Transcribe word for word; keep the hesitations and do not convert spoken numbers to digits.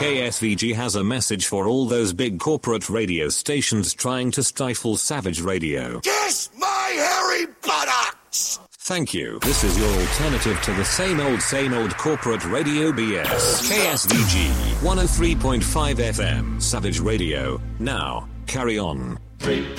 K S V G has a message for all those big corporate radio stations trying to stifle Savage Radio. Kiss my hairy buttocks! Thank you. This is your alternative to the same old, same old corporate radio B S. K S V G, one oh three point five F M, Savage Radio. Now, carry on. Three.